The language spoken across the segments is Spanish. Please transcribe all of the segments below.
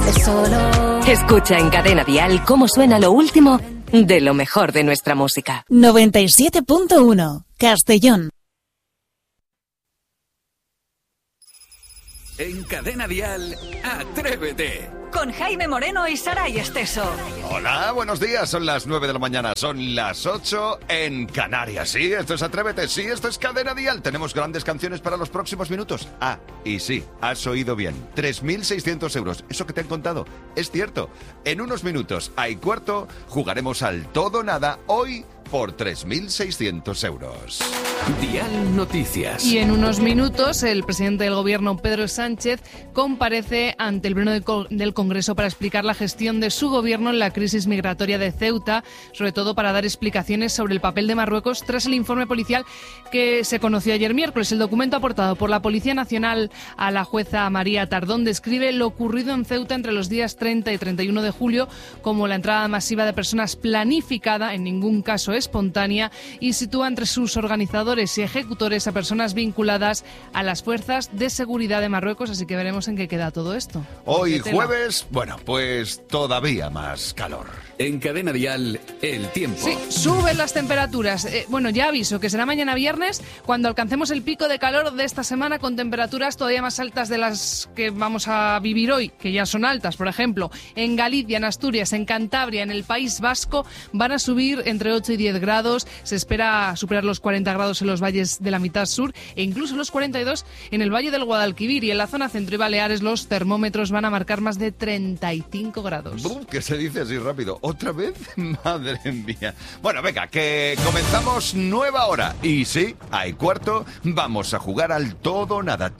solo. Escucha en Cadena Dial cómo suena lo último de lo mejor de nuestra música. 97.1 Castellón. En Cadena Dial, Atrévete. Con Jaime Moreno y Saray Esteso. Hola, buenos días. Son las 9 de la mañana, son las 8 en Canarias. Sí, esto es Atrévete, sí, esto es Cadena Dial. Tenemos grandes canciones para los próximos minutos. Ah, y sí, has oído bien. 3.600 euros. Eso que te han contado es cierto. En unos minutos, a y cuarto, jugaremos al todo o nada hoy por 3.600 euros. Dial Noticias. Y en unos minutos el presidente del gobierno, Pedro Sánchez, comparece ante el Pleno del Congreso para explicar la gestión de su gobierno en la crisis migratoria de Ceuta, sobre todo para dar explicaciones sobre el papel de Marruecos tras el informe policial que se conoció ayer miércoles. El documento aportado por la Policía Nacional a la jueza María Tardón describe lo ocurrido en Ceuta entre los días 30 y 31 de julio como la entrada masiva de personas planificada, en ningún caso espontánea, y sitúa entre sus organizadores y ejecutores a personas vinculadas a las fuerzas de seguridad de Marruecos, así que veremos en qué queda todo esto. Hoy jueves, bueno, pues todavía más calor. En Cadena Dial, el tiempo. Sí, suben las temperaturas. Bueno, ya aviso que será mañana viernes cuando alcancemos el pico de calor de esta semana, con temperaturas todavía más altas de las que vamos a vivir hoy, que ya son altas. Por ejemplo, en Galicia, en Asturias, en Cantabria, en el País Vasco, van a subir entre 8 y 10 grados. Se espera superar los 40 grados en los valles de la mitad sur e incluso los 42 en el Valle del Guadalquivir. Y en la zona centro y Baleares los termómetros van a marcar más de 35 grados. ¿Qué se dice así rápido? ¿Otra vez? Madre mía. Bueno, venga, que comenzamos nueva hora. Y sí, a y cuarto vamos a jugar al todo o nada.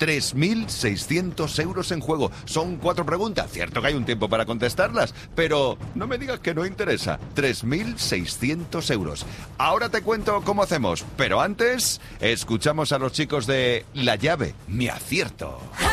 3.600 euros en juego. Son 4 preguntas. Cierto que hay un tiempo para contestarlas, pero no me digas que no interesa. 3.600 euros. Ahora te cuento cómo hacemos, pero antes escuchamos a los chicos de La Llave, Mi Acierto.